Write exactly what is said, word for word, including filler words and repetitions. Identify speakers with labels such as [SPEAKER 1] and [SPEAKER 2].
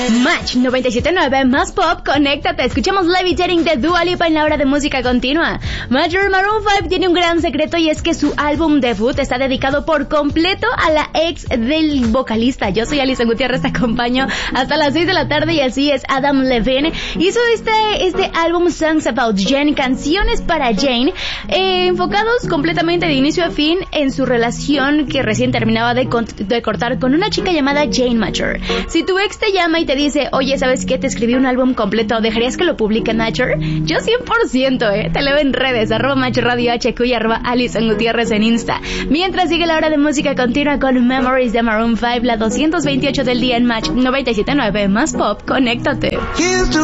[SPEAKER 1] Match noventa y siete punto nueve más pop, conéctate. Escuchamos Levitating de Dua Lipa en la hora de música continua. Major Maroon cinco tiene un gran secreto y es que su álbum debut está dedicado por completo a la ex del vocalista. Yo soy Alison Gutiérrez, te acompaño hasta las seis de la tarde y así es Adam Levine. Hizo este, este álbum Songs About Jane, canciones para Jane, eh, enfocados completamente de inicio a fin en su relación que recién terminaba de, con, de cortar con una chica llamada Jane Major. Si tu ex te llama y te dice, oye, ¿sabes qué? Te escribí un álbum completo, ¿dejarías que lo publique Major? Yo cien por ciento, eh. Te leo en redes, arroba Major Radio H Q y arroba Alison Gutiérrez en Insta. Mientras sigue la hora de música continua con Memories de Maroon cinco, la doscientos veintiocho del día en Match noventa y siete punto nueve más pop, conéctate.